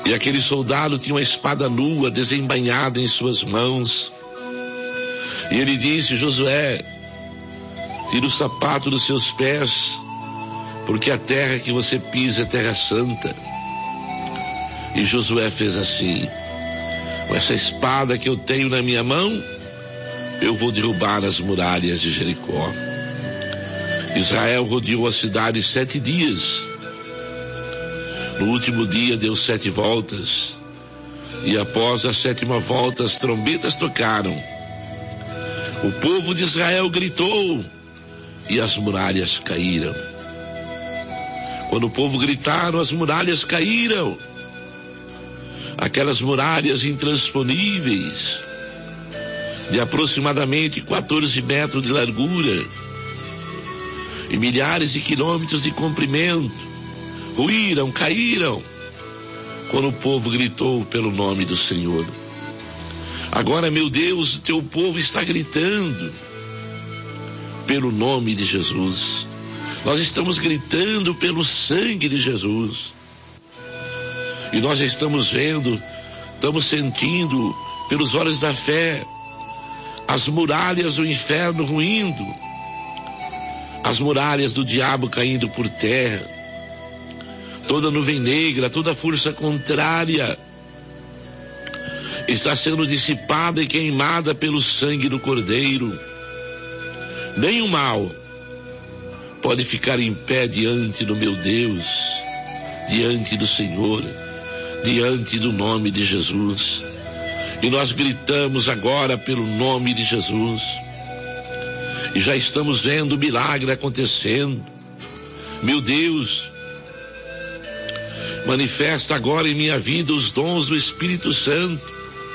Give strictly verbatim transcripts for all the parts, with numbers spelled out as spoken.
E aquele soldado tinha uma espada nua, desembainhada em suas mãos. E ele disse: Josué, tira o sapato dos seus pés, porque a terra que você pisa é terra santa. E Josué fez assim: com essa espada que eu tenho na minha mão, eu vou derrubar as muralhas de Jericó. Israel rodeou a cidade sete dias. No último dia deu sete voltas, e após a sétima volta as trombetas tocaram. O povo de Israel gritou e as muralhas caíram. Quando o povo gritaram, as muralhas caíram. Aquelas muralhas intransponíveis, de aproximadamente quatorze metros de largura e milhares de quilômetros de comprimento, ruíram, caíram, quando o povo gritou pelo nome do Senhor. Agora, meu Deus, o teu povo está gritando pelo nome de Jesus. Nós estamos gritando pelo sangue de Jesus. E nós já estamos vendo, estamos sentindo pelos olhos da fé as muralhas do inferno ruindo, as muralhas do diabo caindo por terra, toda nuvem negra, toda força contrária está sendo dissipada e queimada pelo sangue do Cordeiro. Nem o mal pode ficar em pé diante do meu Deus, diante do Senhor, diante do nome de Jesus. E nós gritamos agora pelo nome de Jesus, e já estamos vendo o milagre acontecendo. Meu Deus, manifesta agora em minha vida os dons do Espírito Santo,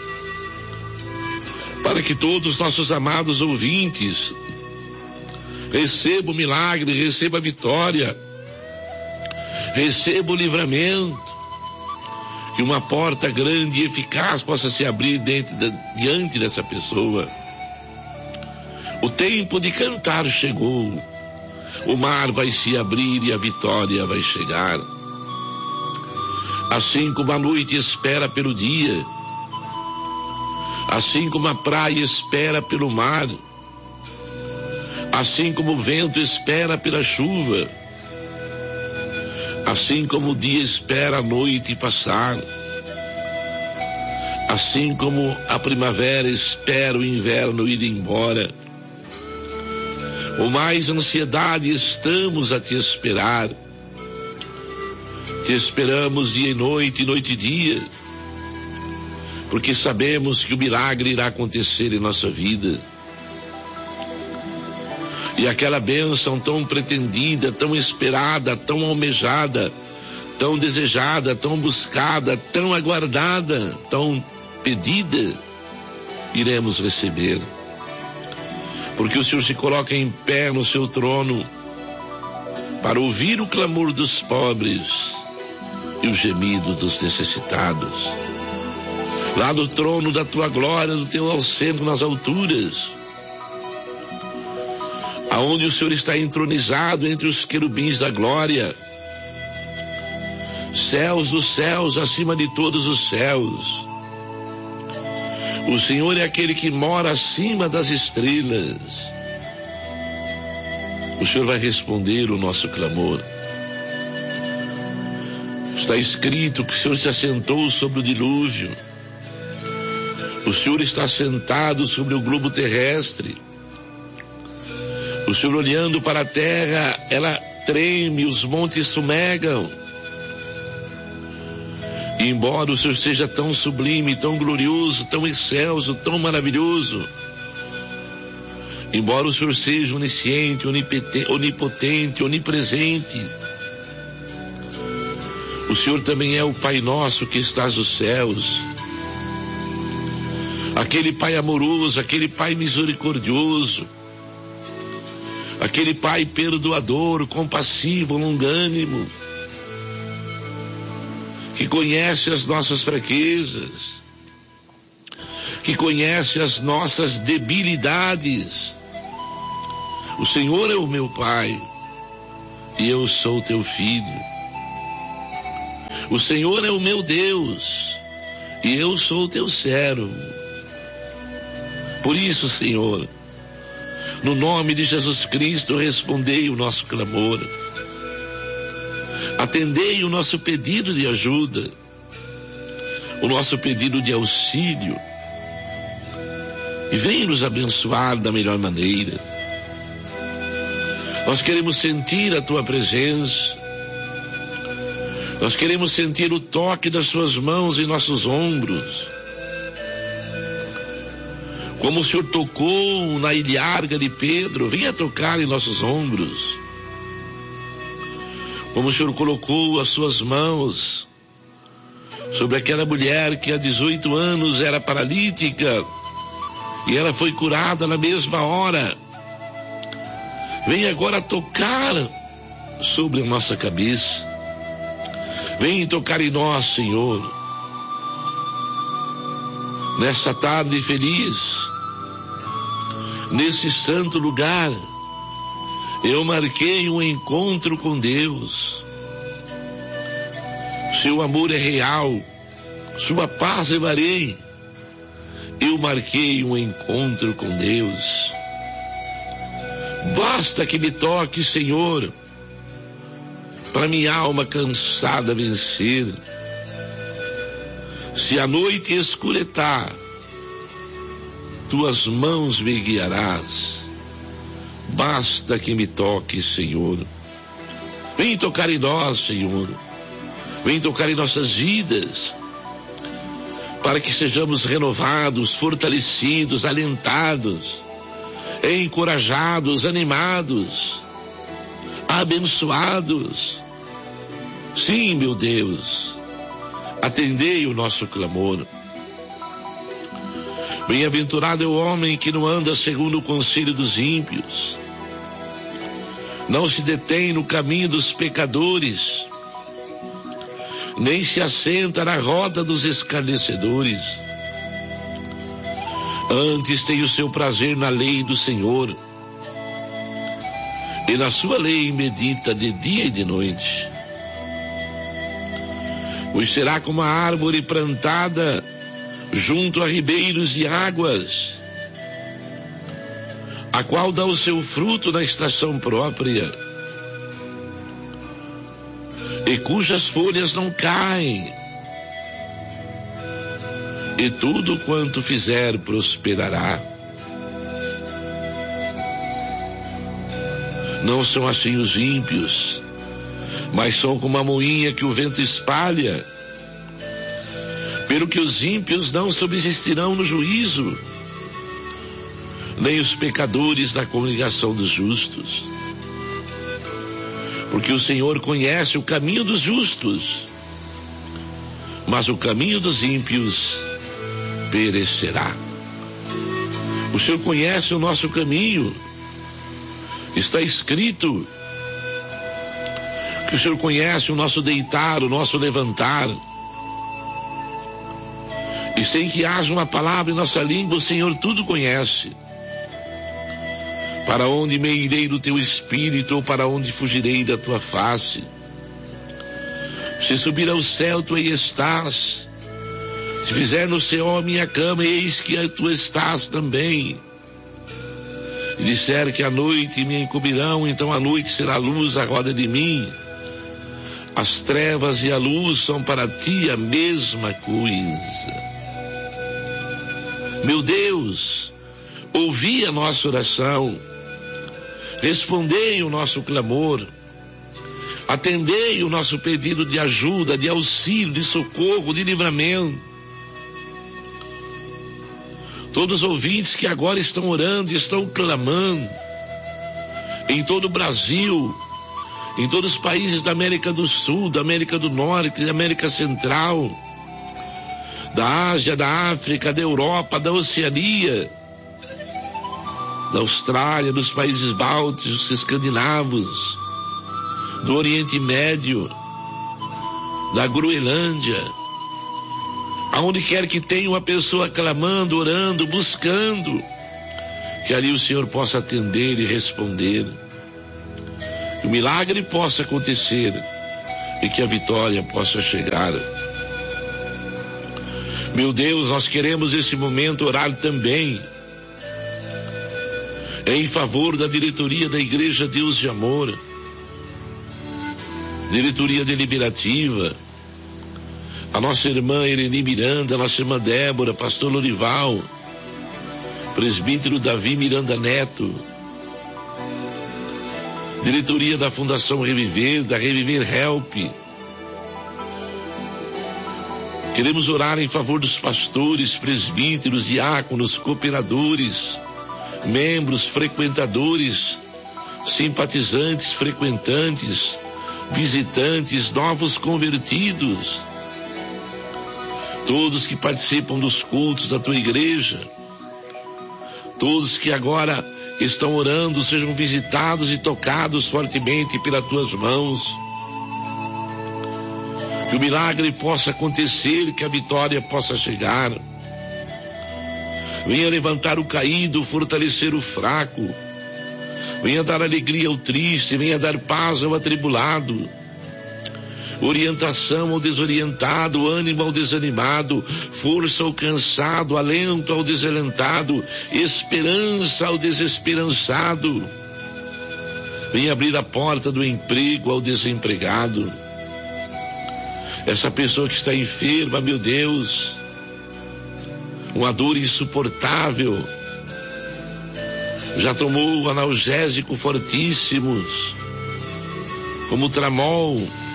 para que todos os nossos amados ouvintes recebam o milagre, recebam a vitória, recebam o livramento, que uma porta grande e eficaz possa se abrir dentro da, diante dessa pessoa. O tempo de cantar chegou, o mar vai se abrir e a vitória vai chegar. Assim como a noite espera pelo dia, assim como a praia espera pelo mar, assim como o vento espera pela chuva, assim como o dia espera a noite passar, assim como a primavera espera o inverno ir embora, com mais ansiedade estamos a te esperar. Te esperamos dia e noite, noite e dia, porque sabemos que o milagre irá acontecer em nossa vida. E aquela bênção tão pretendida, tão esperada, tão almejada, tão desejada, tão buscada, tão aguardada, tão pedida, iremos receber. Porque o Senhor se coloca em pé no seu trono para ouvir o clamor dos pobres e o gemido dos necessitados. Lá no trono da tua glória, do teu assento nas alturas, aonde o Senhor está entronizado entre os querubins da glória, céus dos céus, acima de todos os céus. O Senhor é aquele que mora acima das estrelas. O Senhor vai responder o nosso clamor. Está escrito que o Senhor se assentou sobre o dilúvio. O Senhor está sentado sobre o globo terrestre. O Senhor, olhando para a terra, ela treme, os montes sumegam. E embora o Senhor seja tão sublime, tão glorioso, tão excelso, tão maravilhoso, embora o Senhor seja onisciente, onipotente, onipresente, o Senhor também é o Pai nosso que estás nos céus, aquele Pai amoroso, aquele Pai misericordioso, aquele Pai perdoador, compassivo, longânimo, que conhece as nossas fraquezas, que conhece as nossas debilidades. O Senhor é o meu Pai e eu sou teu filho. O Senhor é o meu Deus e eu sou o teu servo. Por isso, Senhor, no nome de Jesus Cristo, respondei o nosso clamor. Atendei o nosso pedido de ajuda, o nosso pedido de auxílio, e venha nos abençoar da melhor maneira. Nós queremos sentir a tua presença, nós queremos sentir o toque das suas mãos em nossos ombros, como o Senhor tocou na ilharga de Pedro. Venha tocar em nossos ombros, como o Senhor colocou as suas mãos sobre aquela mulher que há dezoito anos era paralítica e ela foi curada na mesma hora. Venha agora tocar sobre a nossa cabeça, venha tocar em nós, Senhor, nessa tarde feliz, nesse santo lugar. Eu marquei um encontro com Deus. Seu amor é real, sua paz levarei. Eu marquei um encontro com Deus. Basta que me toque, Senhor, para minha alma cansada vencer. Se a noite escuretar, tuas mãos me guiarás. Basta que me toque, Senhor. Vem tocar em nós, Senhor. Vem tocar em nossas vidas, para que sejamos renovados, fortalecidos, alentados, encorajados, animados, abençoados. Sim, meu Deus, atendei o nosso clamor. Bem-aventurado é o homem que não anda segundo o conselho dos ímpios, não se detém no caminho dos pecadores, nem se assenta na roda dos escarnecedores. Antes tem o seu prazer na lei do Senhor, e na sua lei medita de dia e de noite. Pois será como a árvore plantada junto a ribeiros de águas, a qual dá o seu fruto na estação própria, e cujas folhas não caem, e tudo quanto fizer prosperará. Não são assim os ímpios, mas são como a moinha que o vento espalha. Pelo que os ímpios não subsistirão no juízo, nem os pecadores na congregação dos justos. Porque o Senhor conhece o caminho dos justos, mas o caminho dos ímpios perecerá. O Senhor conhece o nosso caminho. Está escrito que o Senhor conhece o nosso deitar, o nosso levantar. E sem que haja uma palavra em nossa língua, o Senhor tudo conhece. Para onde me irei do teu espírito, ou para onde fugirei da tua face? Se subir ao céu, tu aí estás. Se fizer no céu a minha cama, eis que tu estás também. E disser que a noite me encobrirão, então a noite será a luz à roda de mim. As trevas e a luz são para ti a mesma coisa. Meu Deus, ouvi a nossa oração, respondei o nosso clamor, atendei o nosso pedido de ajuda, de auxílio, de socorro, de livramento. Todos os ouvintes que agora estão orando, estão clamando, em todo o Brasil, em todos os países da América do Sul, da América do Norte, da América Central, da Ásia, da África, da Europa, da Oceania, da Austrália, dos países bálticos, escandinavos, do Oriente Médio, da Groenlândia, aonde quer que tenha uma pessoa clamando, orando, buscando, que ali o Senhor possa atender e responder, que o milagre possa acontecer, e que a vitória possa chegar. Meu Deus, nós queremos nesse momento orar também em favor da diretoria da Igreja Deus de Amor, diretoria deliberativa, a nossa irmã Eleni Miranda, a nossa irmã Débora, pastor Lorival, presbítero Davi Miranda Neto, diretoria da Fundação Reviver, da Reviver Help. Queremos orar em favor dos pastores, presbíteros, diáconos, cooperadores, membros, frequentadores, simpatizantes, frequentantes, visitantes, novos convertidos, todos que participam dos cultos da tua igreja, todos que agora estão orando, sejam visitados e tocados fortemente pelas tuas mãos. Que o milagre possa acontecer, que a vitória possa chegar. Venha levantar o caído, fortalecer o fraco. Venha dar alegria ao triste, venha dar paz ao atribulado. Orientação ao desorientado, ânimo ao desanimado, força ao cansado, alento ao desalentado, esperança ao desesperançado. Venha abrir a porta do emprego ao desempregado. Essa pessoa que está enferma, meu Deus, uma dor insuportável, já tomou analgésico fortíssimos, como o Tramol,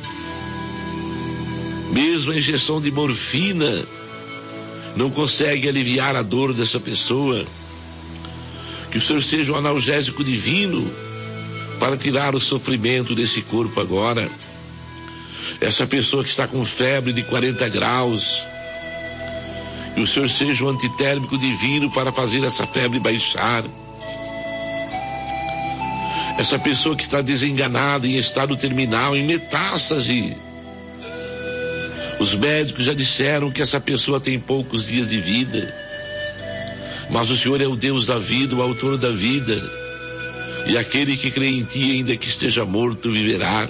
mesmo a injeção de morfina não consegue aliviar a dor dessa pessoa. Que o Senhor seja um analgésico divino para tirar o sofrimento desse corpo agora. Essa pessoa que está com febre de quarenta graus, que o Senhor seja um antitérmico divino para fazer essa febre baixar. Essa pessoa que está desenganada em estado terminal, em metástase, os médicos já disseram que essa pessoa tem poucos dias de vida, mas o Senhor é o Deus da vida, o autor da vida, e aquele que crê em ti, ainda que esteja morto, viverá.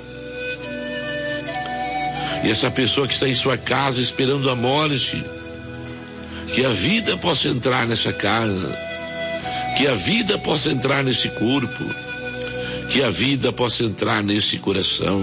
E essa pessoa que está em sua casa esperando a morte, que a vida possa entrar nessa casa, que a vida possa entrar nesse corpo, que a vida possa entrar nesse coração.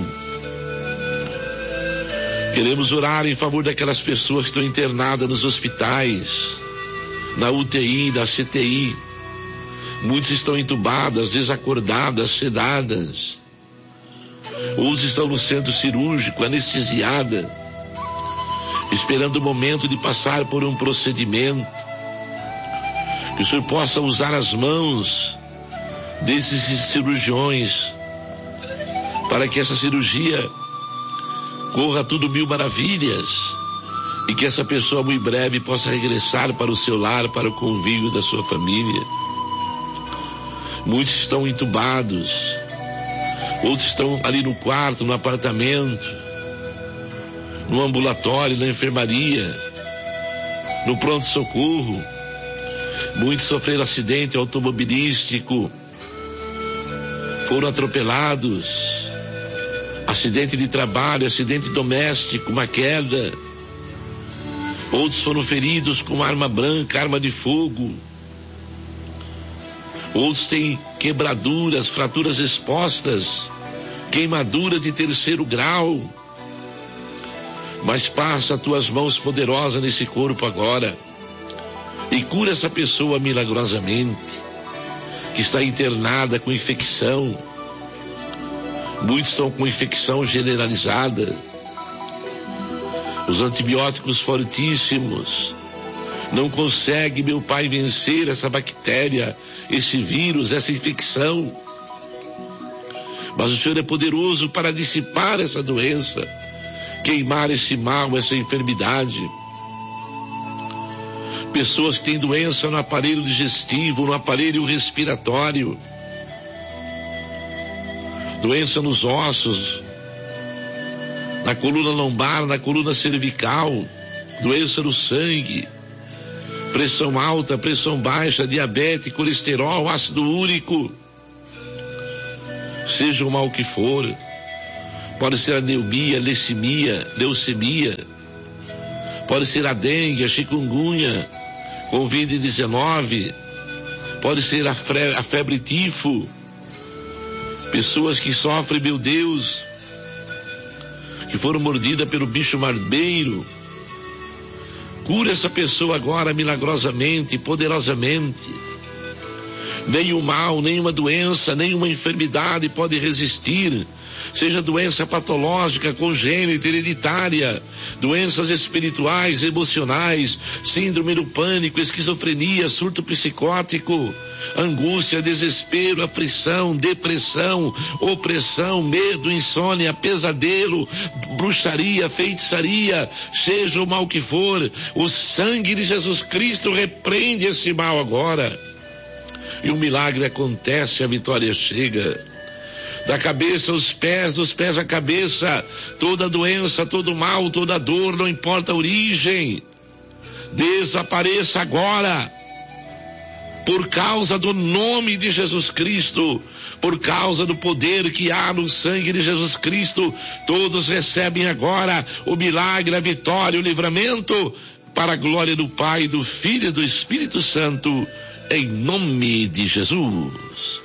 Queremos orar em favor daquelas pessoas que estão internadas nos hospitais, na U T I, na C T I. Muitos estão entubadas, desacordadas, sedadas. Outros estão no centro cirúrgico, anestesiada, esperando o momento de passar por um procedimento. Que o Senhor possa usar as mãos desses cirurgiões para que essa cirurgia corra tudo mil maravilhas e que essa pessoa muito breve possa regressar para o seu lar, para o convívio da sua família. Muitos estão entubados, outros estão ali no quarto, no apartamento, no ambulatório, na enfermaria, no pronto-socorro. Muitos sofreram acidente automobilístico, foram atropelados, acidente de trabalho, acidente doméstico, uma queda. Outros foram feridos com arma branca, arma de fogo. Outros têm quebraduras, fraturas expostas, queimaduras de terceiro grau. Mas passa as tuas mãos poderosas nesse corpo agora e cura essa pessoa milagrosamente, que está internada com infecção. Muitos estão com infecção generalizada, os antibióticos fortíssimos não conseguem, meu Pai, vencer essa bactéria, esse vírus, essa infecção. Mas o Senhor é poderoso para dissipar essa doença, queimar esse mal, essa enfermidade. Pessoas que têm doença no aparelho digestivo, no aparelho respiratório, doença nos ossos, na coluna lombar, na coluna cervical, doença no sangue, pressão alta, pressão baixa, diabetes, colesterol, ácido úrico, seja o mal que for, pode ser a anemia, leucemia, leucemia, pode ser a dengue, a chikungunya, covid dezenove, pode ser a, fre- a febre tifo, pessoas que sofrem, meu Deus, que foram mordidas pelo bicho marbeiro. Cura essa pessoa agora milagrosamente, poderosamente. Nenhum mal, nenhuma doença, nenhuma enfermidade pode resistir. Seja doença patológica, congênita, hereditária, doenças espirituais, emocionais, síndrome do pânico, esquizofrenia, surto psicótico, angústia, desespero, aflição, depressão, opressão, medo, insônia, pesadelo, bruxaria, feitiçaria, seja o mal que for, o sangue de Jesus Cristo repreende esse mal agora. E o milagre acontece, a vitória chega. Da cabeça aos pés, dos pés à cabeça, toda doença, todo mal, toda dor, não importa a origem, desapareça agora, por causa do nome de Jesus Cristo, por causa do poder que há no sangue de Jesus Cristo. Todos recebem agora o milagre, a vitória, o livramento, para a glória do Pai, do Filho e do Espírito Santo, em nome de Jesus.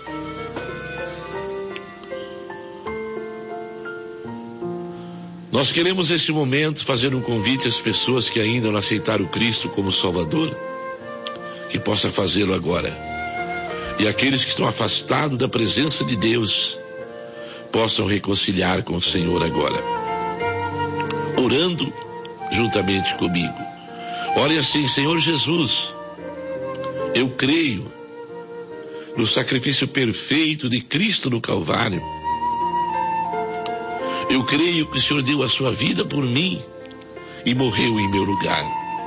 Nós queremos neste momento fazer um convite às pessoas que ainda não aceitaram Cristo como Salvador, que possa fazê-lo agora. E aqueles que estão afastados da presença de Deus, possam reconciliar com o Senhor agora, orando juntamente comigo. Olha assim: Senhor Jesus, eu creio no sacrifício perfeito de Cristo no Calvário. Eu creio que o Senhor deu a sua vida por mim e morreu em meu lugar.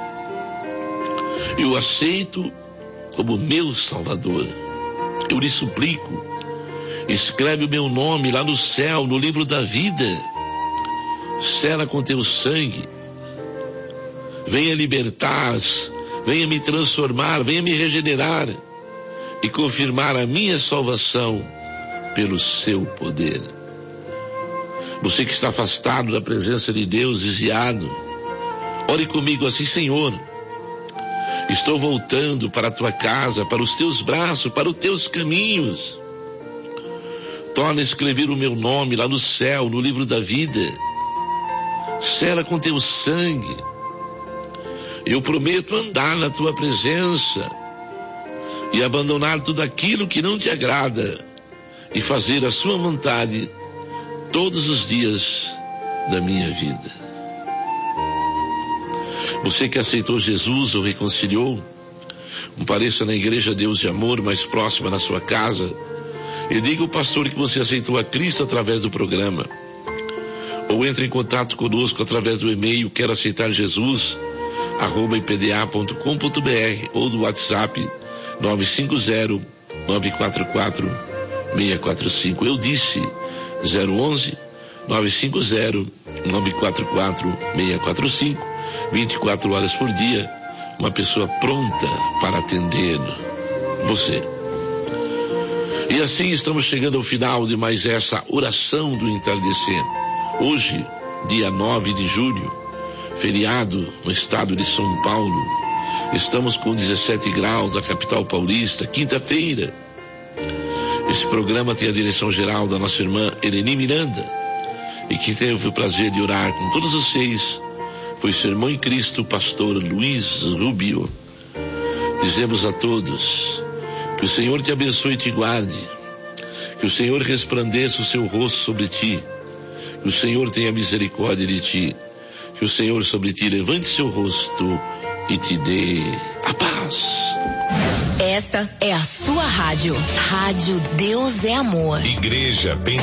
Eu aceito como meu Salvador. Eu lhe suplico, escreve o meu nome lá no céu, no livro da vida. Sela com teu sangue. Venha libertar, venha me transformar, venha me regenerar e confirmar a minha salvação pelo seu poder. Você que está afastado da presença de Deus, desviado, ore comigo assim: Senhor, estou voltando para a tua casa, para os teus braços, para os teus caminhos. Torna a escrever o meu nome lá no céu, no livro da vida. Sela com teu sangue. Eu prometo andar na tua presença e abandonar tudo aquilo que não te agrada e fazer a sua vontade todos os dias da minha vida. Você que aceitou Jesus ou reconciliou, compareça na Igreja Deus de Amor mais próxima na sua casa e diga ao pastor que você aceitou a Cristo através do programa. Ou entre em contato conosco através do e-mail quero aceitar Jesus arroba i p d a ponto com ponto b r ou do WhatsApp nove cinco zero, nove quatro quatro, seis quatro cinco. Eu disse zero onze, nove cinco zero, nove quatro quatro, seis quatro cinco, vinte e quatro horas por dia, uma pessoa pronta para atender você. E assim estamos chegando ao final de mais essa oração do entardecer. Hoje, dia nove de julho, feriado no estado de São Paulo, estamos com dezessete graus na capital paulista, quinta-feira. Esse programa tem a direção geral da nossa irmã Eleni Miranda, e que teve o prazer de orar com todos vocês foi seu irmão em Cristo, pastor Luiz Rubio. Dizemos a todos que o Senhor te abençoe e te guarde, que o Senhor resplandeça o seu rosto sobre ti, que o Senhor tenha misericórdia de ti, que o Senhor sobre ti levante seu rosto e te dê a paz. Esta é a sua rádio. Rádio Deus é Amor. Igreja Pentecostal.